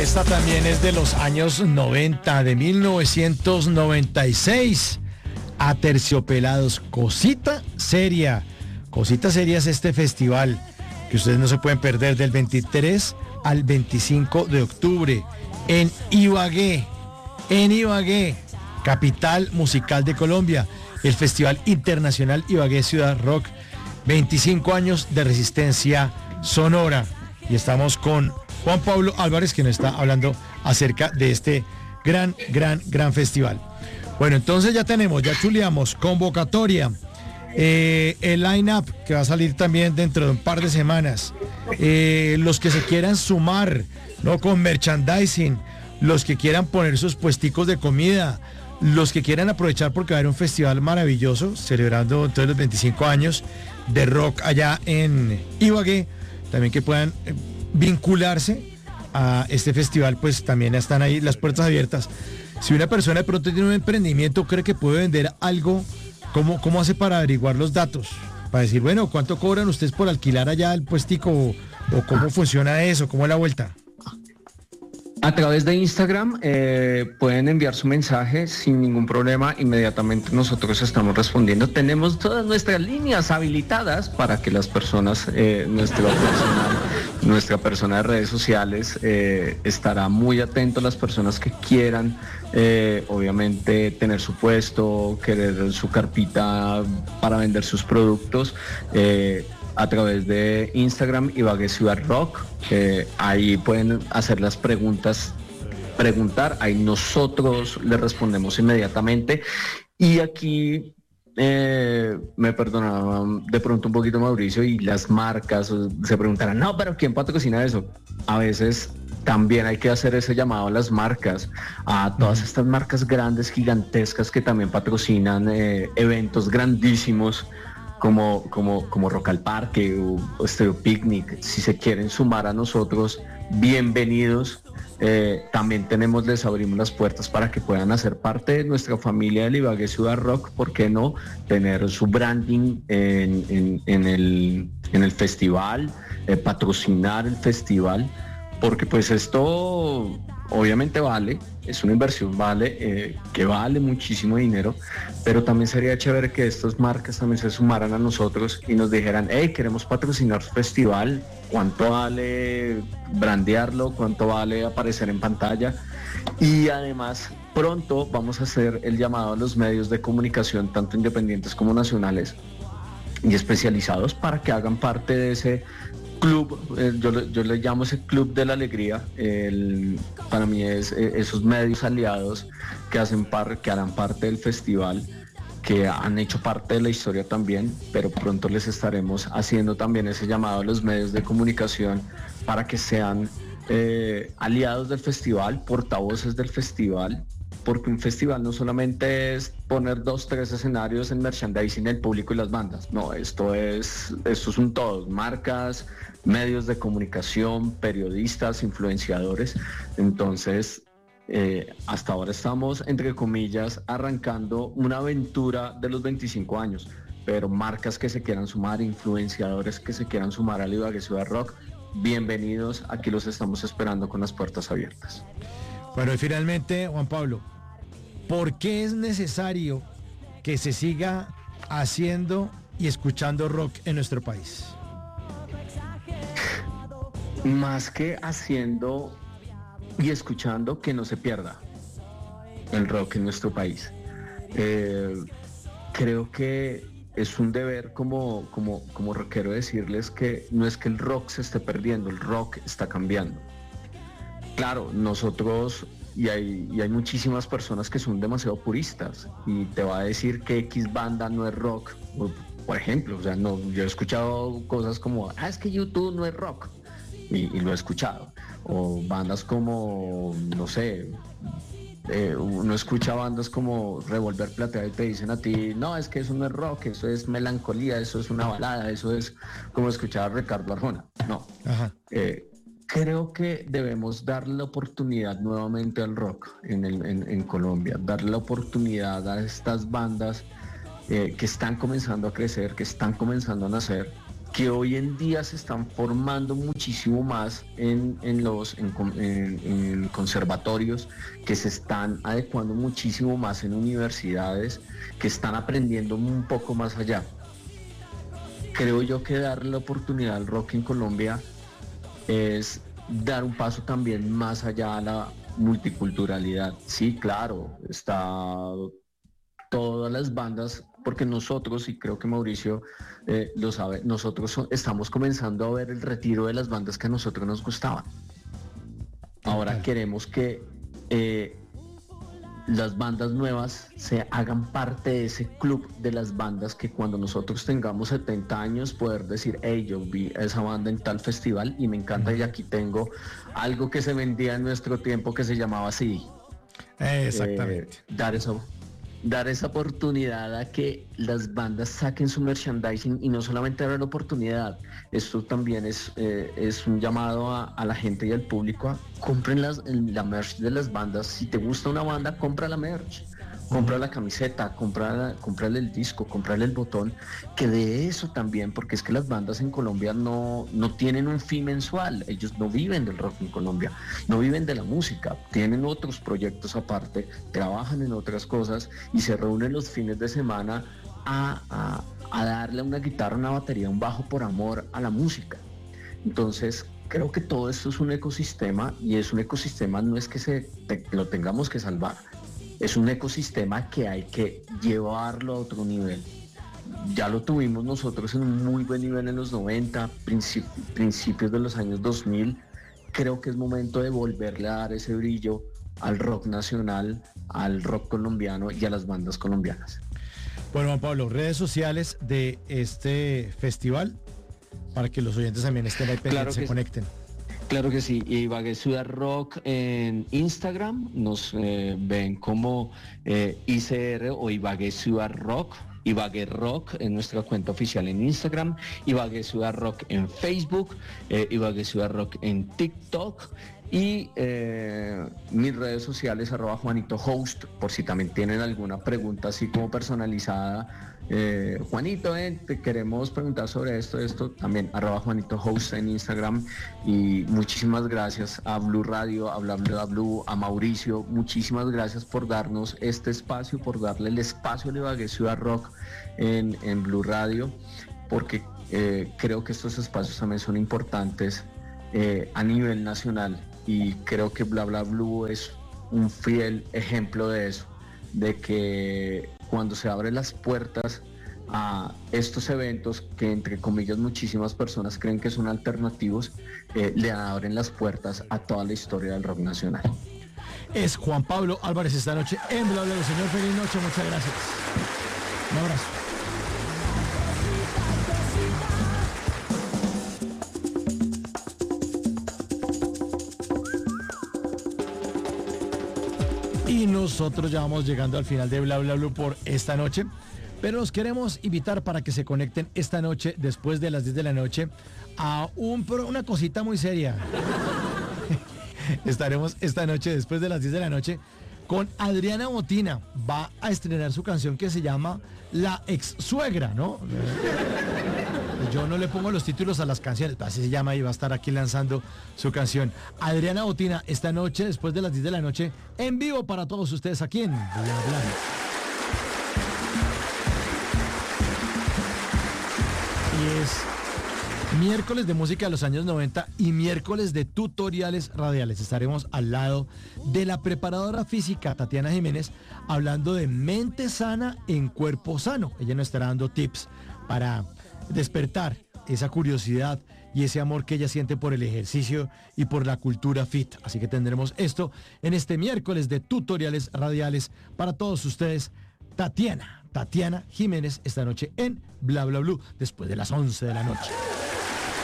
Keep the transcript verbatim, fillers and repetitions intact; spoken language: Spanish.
Esta también es de los años noventa, de mil novecientos noventa y seis. Aterciopelados, Cosita Seria. Cosita Seria es este festival que ustedes no se pueden perder del veintitrés al veinticinco de octubre en Ibagué, en Ibagué, capital musical de Colombia. El Festival Internacional Ibagué Ciudad Rock, veinticinco años de resistencia sonora. Y estamos con Juan Pablo Álvarez, que nos está hablando acerca de este gran, gran, gran festival. Bueno, entonces ya tenemos, ya chuleamos, convocatoria, eh, el line-up que va a salir también dentro de un par de semanas, eh, los que se quieran sumar, ¿no? Con merchandising, los que quieran poner sus puesticos de comida, los que quieran aprovechar porque va a haber un festival maravilloso, celebrando entonces los veinticinco años de rock allá en Ibagué, también que puedan eh, vincularse a este festival, pues también están ahí las puertas abiertas. Si una persona de pronto tiene un emprendimiento, cree que puede vender algo, ¿cómo, cómo hace para averiguar los datos? Para decir, bueno, ¿cuánto cobran ustedes por alquilar allá el puestico? ¿O, o cómo funciona eso? ¿Cómo es la vuelta? A través de Instagram eh, pueden enviar su mensaje sin ningún problema. Inmediatamente nosotros estamos respondiendo. Tenemos todas nuestras líneas habilitadas para que las personas, eh, nuestra, persona, nuestra persona de redes sociales eh, estará muy atento a las personas que quieran, eh, obviamente, tener su puesto, querer su carpita para vender sus productos. Eh, a través de Instagram Ibagué Ciudad Rock, eh, ahí pueden hacer las preguntas, preguntar, ahí nosotros les respondemos inmediatamente. Y aquí eh, me perdonaba de pronto un poquito Mauricio, y las marcas se preguntarán, no, pero ¿quién patrocina eso? A veces también hay que hacer ese llamado a las marcas, a todas estas marcas grandes, gigantescas, que también patrocinan eh, eventos grandísimos, como, como, como Rock al Parque o, o Stereo Picnic. Si se quieren sumar a nosotros, bienvenidos. Eh, también tenemos, les abrimos las puertas para que puedan hacer parte de nuestra familia del Ibagué Ciudad Rock. ¿Por qué no? Tener su branding en, en, en, el, en el festival, eh, patrocinar el festival, porque pues esto obviamente vale, es una inversión, vale, eh, que vale muchísimo dinero, pero también sería chévere que estas marcas también se sumaran a nosotros y nos dijeran, hey, queremos patrocinar su festival, ¿cuánto vale brandearlo? ¿Cuánto vale aparecer en pantalla? Y además, pronto vamos a hacer el llamado a los medios de comunicación, tanto independientes como nacionales y especializados, para que hagan parte de ese club. eh, yo, yo le llamo ese club de la alegría. El, para mí es eh, esos medios aliados que hacen par, que harán parte del festival, que han hecho parte de la historia también, pero pronto les estaremos haciendo también ese llamado a los medios de comunicación para que sean eh, aliados del festival, portavoces del festival, porque un festival no solamente es poner dos, tres escenarios en merchandising, el público y las bandas. No, esto es, esto es un todo, marcas, medios de comunicación, periodistas, influenciadores. Entonces, eh, hasta ahora estamos, entre comillas, arrancando una aventura de los veinticinco años, pero marcas que se quieran sumar, influenciadores que se quieran sumar al Ibagué Ciudad Rock, bienvenidos, aquí los estamos esperando con las puertas abiertas. Bueno, y finalmente, Juan Pablo, ¿por qué es necesario que se siga haciendo y escuchando rock en nuestro país? Más que haciendo y escuchando, que no se pierda el rock en nuestro país. Eh, creo que es un deber como, como, como rockero decirles que no es que el rock se esté perdiendo, el rock está cambiando. Claro, nosotros, y hay, y hay muchísimas personas que son demasiado puristas y te va a decir que X banda no es rock, por ejemplo. O sea, no, yo he escuchado cosas como, ah, es que YouTube no es rock, y, y lo he escuchado. O bandas como, no sé, eh, uno escucha bandas como Revolver Plateado y te dicen a ti, no, es que eso no es rock, eso es melancolía, eso es una balada, eso es como escuchar a Ricardo Arjona. No. Ajá. Eh, Creo que debemos darle la oportunidad nuevamente al rock en, el, en, en Colombia, darle la oportunidad a estas bandas eh, que están comenzando a crecer, que están comenzando a nacer, que hoy en día se están formando muchísimo más en, en los en, en, en conservatorios, que se están adecuando muchísimo más en universidades, que están aprendiendo un poco más allá. Creo yo que darle la oportunidad al rock en Colombia es dar un paso también más allá a la multiculturalidad. Sí, claro, está todas las bandas, porque nosotros, y creo que Mauricio eh, lo sabe, nosotros so, estamos comenzando a ver el retiro de las bandas que a nosotros nos gustaban. Ahora okay. queremos que eh, las bandas nuevas se hagan parte de ese club de las bandas, que cuando nosotros tengamos setenta años poder decir, hey, yo vi a esa banda en tal festival y me encanta, y aquí tengo algo que se vendía en nuestro tiempo que se llamaba C D. Exactamente. Eh, dar eso. Dar esa oportunidad a que las bandas saquen su merchandising, y no solamente dar la oportunidad, esto también es, eh, es un llamado a, a la gente y al público a compren las, la merch de las bandas. Si te gusta una banda, compra la merch, compra la camiseta, compra, cómprale el disco, cómprale el botón, que de eso también, porque es que las bandas en Colombia no, no tienen un fin mensual, ellos no viven del rock en Colombia, no viven de la música, tienen otros proyectos aparte, trabajan en otras cosas y se reúnen los fines de semana a, a, a darle una guitarra, una batería, un bajo por amor a la música. Entonces creo que todo esto es un ecosistema, y es un ecosistema, no es que se, te, lo tengamos que salvar, es un ecosistema que hay que llevarlo a otro nivel. Ya lo tuvimos nosotros en un muy buen nivel en los noventa, principi- principios de los años dos mil. Creo que es momento de volverle a dar ese brillo al rock nacional, al rock colombiano y a las bandas colombianas. Bueno, Juan Pablo, redes sociales de este festival para que los oyentes también estén ahí pendientes, claro, se conecten. Claro que sí, Ibagué Ciudad Rock en Instagram, nos eh, ven como eh, I C R o Ibagué Ciudad Rock, Ibagué Rock en nuestra cuenta oficial en Instagram, Ibagué Ciudad Rock en Facebook, eh, Ibagué Ciudad Rock en TikTok, y eh, mis redes sociales arroba Juanito Host, por si también tienen alguna pregunta así como personalizada. Eh, Juanito, eh, te queremos preguntar sobre esto, esto también arroba Juanito Host en Instagram. Y muchísimas gracias a Blue Radio, a Bla Bla Blue, a Mauricio, muchísimas gracias por darnos este espacio, por darle el espacio a Ibagué Ciudad Rock en, en Blue Radio, porque eh, creo que estos espacios también son importantes eh, a nivel nacional, y creo que Bla Bla Blue es un fiel ejemplo de eso, de que cuando se abren las puertas a estos eventos que entre comillas muchísimas personas creen que son alternativos, eh, le abren las puertas a toda la historia del rock nacional. Es Juan Pablo Álvarez esta noche en Bla Bla Blue. Señor, feliz noche, muchas gracias. Un abrazo. Y nosotros ya vamos llegando al final de Bla Bla Blue por esta noche, pero los queremos invitar para que se conecten esta noche, después de las diez de la noche, a un, una cosita muy seria. Estaremos esta noche, después de las diez de la noche, con Adriana Botina. Va a estrenar su canción que se llama La Ex Suegra, ¿no? Yo no le pongo los títulos a las canciones, así se llama, y va a estar aquí lanzando su canción. Adriana Botina, esta noche, después de las diez de la noche, en vivo para todos ustedes aquí en Bla Bla. Y es miércoles de música de los años noventa y miércoles de tutoriales radiales. Estaremos al lado de la preparadora física Tatiana Jiménez, hablando de mente sana en cuerpo sano. Ella nos estará dando tips para despertar esa curiosidad y ese amor que ella siente por el ejercicio y por la cultura fit. Así que tendremos esto en este miércoles de tutoriales radiales para todos ustedes. Tatiana, Tatiana Jiménez esta noche en Bla Bla Blue, después de las once de la noche.